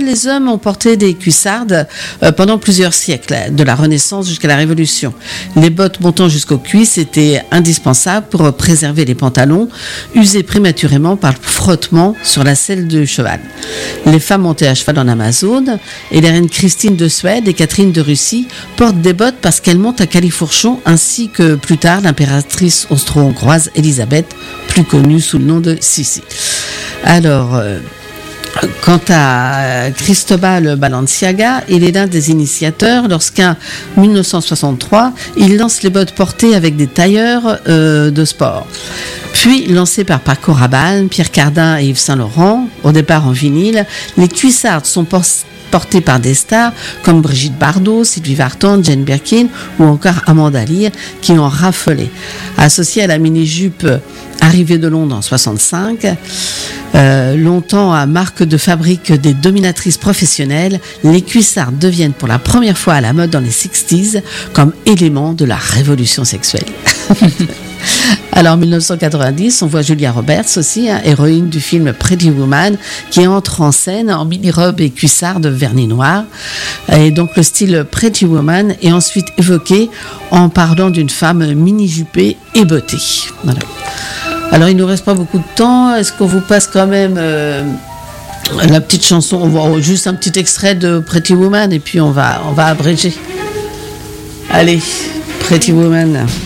les hommes ont porté des cuissardes pendant plusieurs siècles, de la Renaissance jusqu'à la Révolution. Les bottes montant jusqu'aux cuisses étaient indispensables pour préserver les pantalons, usés prématurément par le frottement sur la selle du cheval. Les femmes montaient à cheval en Amazone et les reines Christine de Suède et Catherine de Russie portent des bottes parce qu'elles montent à califourchon, ainsi que plus tard l'impératrice austro-hongroise Élisabeth, plus connue sous le nom de Sissi. Alors, quant à Cristobal Balenciaga, il est l'un des initiateurs lorsqu'en 1963, il lance les bottes portées avec des tailleurs de sport. Puis, lancés par Paco Rabanne, Pierre Cardin et Yves Saint Laurent, au départ en vinyle, les cuissardes sont portées par des stars comme Brigitte Bardot, Sylvie Vartan, Jane Birkin ou encore Amanda Lear qui ont raffolé. Associée à la mini-jupe arrivée de Londres en 65, longtemps à marque de fabrique des dominatrices professionnelles, les cuissardes deviennent pour la première fois à la mode dans les 60s comme élément de la révolution sexuelle. Alors en 1990, on voit Julia Roberts aussi, héroïne du film Pretty Woman, qui entre en scène en mini-robe et cuissarde vernis noir. Et donc le style Pretty Woman est ensuite évoqué en parlant d'une femme mini-jupée et bottée. Voilà. Alors il nous reste pas beaucoup de temps. Est-ce qu'on vous passe quand même la petite chanson, on voit juste un petit extrait de Pretty Woman et puis on va abréger. Allez, Pretty Woman.